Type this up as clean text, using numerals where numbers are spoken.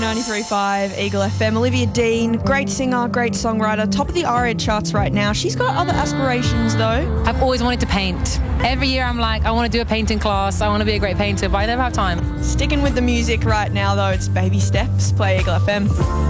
93.5 Eagle FM. Olivia Dean, great singer, great songwriter, top of the ARIA charts right now. She's got other aspirations though. I've always wanted to paint. Every year I'm like, I want to do a painting class, I want to be a great painter, but I never have time. Sticking with the music right now though, it's Baby Steps, play Eagle FM.